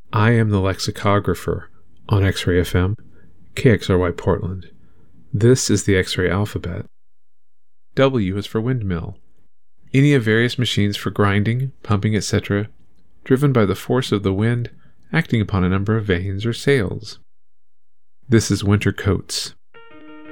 I am the lexicographer on X-Ray FM, KXRY Portland. This is the X-Ray alphabet. W is for windmill. Any of various machines for grinding, pumping, etc., driven by the force of the wind acting upon a number of vanes or sails. This is winter coats.